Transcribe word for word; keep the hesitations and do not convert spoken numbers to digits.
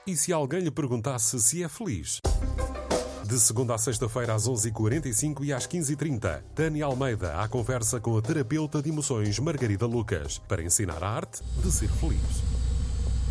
E se alguém lhe perguntasse se é feliz? De segunda a sexta-feira às onze e quarenta e cinco e às quinze e trinta, Tânia Almeida à conversa com a terapeuta de emoções Margarida Lucas, para ensinar a arte de ser feliz.